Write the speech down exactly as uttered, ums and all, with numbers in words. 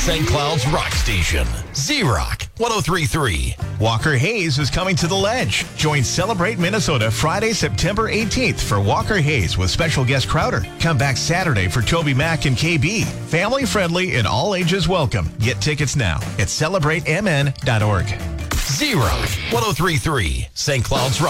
Saint Cloud's rock station. Z-Rock one oh three point three. Walker Hayes is coming to the Ledge. Join Celebrate Minnesota Friday, September eighteenth for Walker Hayes with special guest Crowder. Come back Saturday for Toby Mac and K B. Family friendly and all ages welcome. Get tickets now at celebrate m n dot org. Z-Rock one oh three point three. Saint Cloud's rock